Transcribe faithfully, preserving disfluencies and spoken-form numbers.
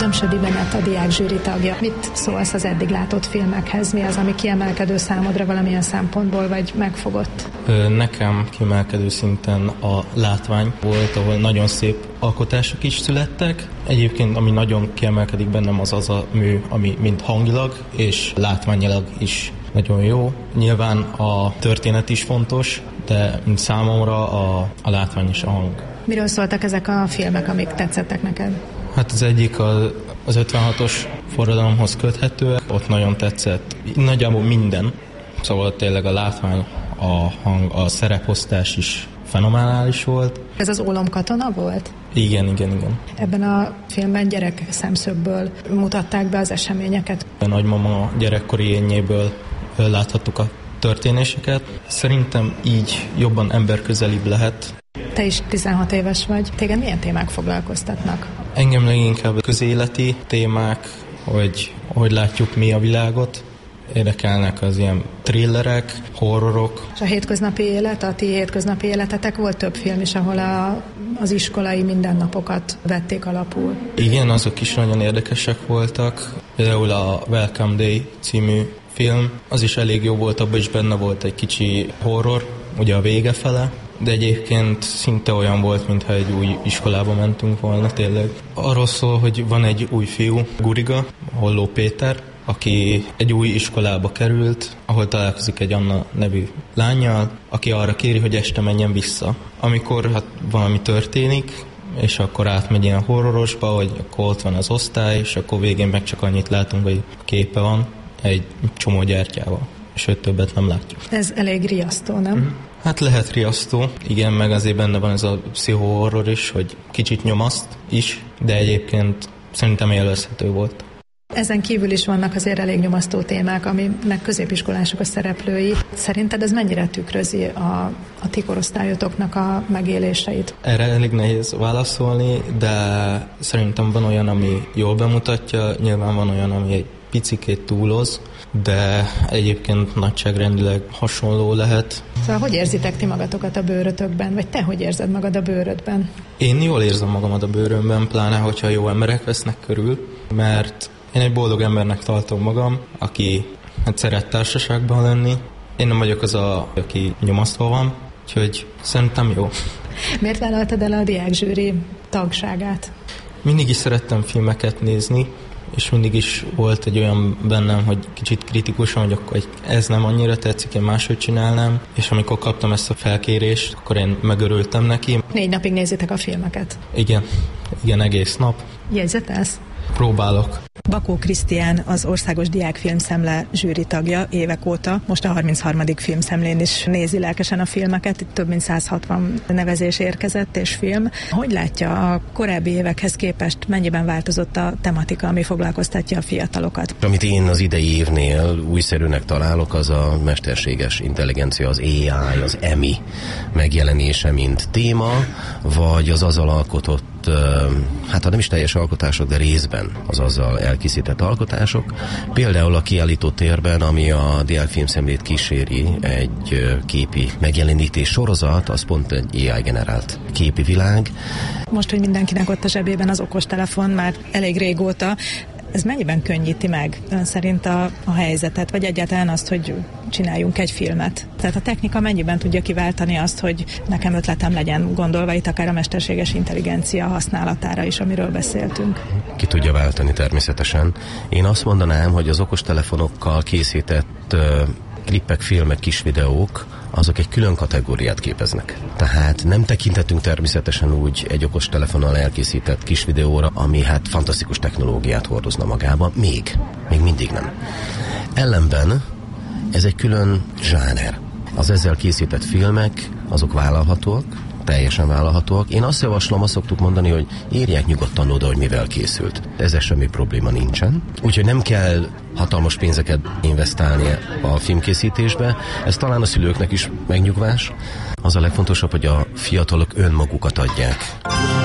Dömsödi Bennett a diák zsűri tagja. Mit szólsz az eddig látott filmekhez? Mi az, ami kiemelkedő számodra valamilyen szempontból, vagy megfogott? Nekem kiemelkedő szinten a látvány volt, ahol nagyon szép alkotások is születtek. Egyébként, ami nagyon kiemelkedik bennem, az az a mű, ami mind hangilag és látványilag is nagyon jó. Nyilván a történet is fontos, de számomra a, a látvány és a hang. Miről szóltak ezek a filmek, amik tetszettek neked? Hát az egyik az, az ötvenhatos forradalomhoz köthető, ott nagyon tetszett. Nagyjából minden, szóval tényleg a látvány, a hang, a szereposztás is fenomenális volt. Ez az ólomkatona volt? Igen, igen, igen. Ebben a filmben gyerek szemszögből mutatták be az eseményeket. A nagymama gyerekkori énjéből láthattuk a történéseket. Szerintem így jobban emberközelibb lehet. Te is tizenhat éves vagy. Téged milyen témák foglalkoztatnak? Engem leginkább közéleti témák, hogy hogy látjuk mi a világot. Érdekelnek az ilyen thrillerek, horrorok. És a hétköznapi élet, a ti hétköznapi életetek, volt több film is, ahol a, az iskolai mindennapokat vették alapul. Igen, azok is nagyon érdekesek voltak. Például a Welcome Day című film, az is elég jó volt, abban is benne volt egy kicsi horror, ugye a vége fele, de egyébként szinte olyan volt, mintha egy új iskolába mentünk volna tényleg. Arról szól, hogy van egy új fiú, Guriga, Holló Péter, aki egy új iskolába került, ahol találkozik egy Anna nevű lánnyal, aki arra kéri, hogy este menjen vissza. Amikor hát valami történik, és akkor átmegy ilyen horrorosba, hogy akkor ott van az osztály, és akkor végén meg csak annyit látunk, hogy képe van egy csomó gyertyával, és őt többet nem látjuk. Ez elég riasztó, nem? Mm. Hát lehet riasztó, igen, meg azért benne van ez a pszichohorror is, hogy kicsit nyomaszt is, de egyébként szerintem élvezhető volt. Ezen kívül is vannak azért elég nyomasztó témák, aminek középiskolások a szereplői. Szerinted ez mennyire tükrözi a, a ti korosztályotoknak a megéléseit? Erre elég nehéz válaszolni, de szerintem van olyan, ami jól bemutatja, nyilván van olyan, ami egy picikét túloz, de egyébként nagyságrendileg hasonló lehet. Szóval hogy érzitek ti magatokat a bőrötökben, vagy te hogy érzed magad a bőrödben? Én jól érzem magamat a bőrömben, pláne hogyha jó emberek vesznek körül, mert én egy boldog embernek tartom magam, aki hát szeret társaságban lenni. Én nem vagyok az, a, aki nyomasztva van, úgyhogy szerintem jó. Miért vállaltad el a diákzsűri tagságát? Mindig is szerettem filmeket nézni, és mindig is volt egy olyan bennem, hogy kicsit kritikusan, hogy akkor ez nem annyira tetszik, én máshogy csinálnám, és amikor kaptam ezt a felkérést, akkor én megörültem neki. Négy napig nézitek a filmeket? Igen, igen, egész nap. Jegyzetelsz? Próbálok. Bakó Krisztián az Országos Diákfilmszemle zsűri tagja évek óta. Most a harmincharmadik filmszemlén is nézi lelkesen a filmeket. Itt több mint száz hatvan nevezés érkezett és film. Hogy látja, a korábbi évekhez képest mennyiben változott a tematika, ami foglalkoztatja a fiatalokat? Amit én az idei évnél újszerűnek találok, az a mesterséges intelligencia, az á i, az emi megjelenése, mint téma, vagy az azzal alkotott, hát ha nem is teljes alkotások, de részben az azzal elkészített alkotások. Például a kiállító térben, ami a diákfilmszemlét kíséri, egy képi megjelenítés sorozat, az pont egy á i generált képi világ. Most, hogy mindenkinek ott a zsebében az okostelefon már elég régóta, ez mennyiben könnyíti meg ön szerint a, a helyzetet, vagy egyáltalán azt, hogy csináljunk egy filmet? Tehát a technika mennyiben tudja kiváltani azt, hogy nekem ötletem legyen, gondolva itt akár a mesterséges intelligencia használatára is, amiről beszéltünk? Ki tudja váltani természetesen. Én azt mondanám, hogy az okostelefonokkal készített uh, klippek, filmek, kis videók, azok egy külön kategóriát képeznek. Tehát nem tekintetünk természetesen úgy egy okostelefonnal elkészített kis videóra, ami hát fantasztikus technológiát hordozna magába. Még. Még mindig nem. Ellenben ez egy külön zsáner. Az ezzel készített filmek, azok vállalhatóak, teljesen vállalhatóak. Én azt javaslom, azt szoktuk mondani, hogy írják nyugodtan oda, hogy mivel készült. Ezzel semmi probléma nincsen. Úgyhogy nem kell hatalmas pénzeket investálni a filmkészítésbe. Ez talán a szülőknek is megnyugvás. Az a legfontosabb, hogy a fiatalok önmagukat adják.